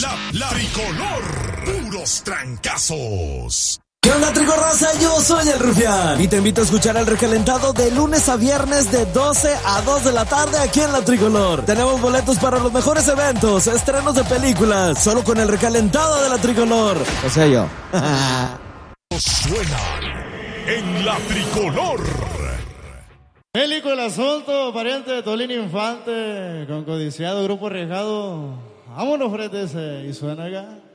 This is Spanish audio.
La tricolor, puros trancazos. ¿Qué onda, tricorraza? Yo soy el Rufián y te invito a escuchar el recalentado de lunes a viernes de 12 a 2 de la tarde aquí en La Tricolor. Tenemos boletos para los mejores eventos, estrenos de películas, solo con el recalentado de La Tricolor. O sea, yo. Suena en La Tricolor. Mélico el asunto, pariente de Tolín Infante, con codiciado grupo arriesgado. Vámonos, frente ese, y suena acá.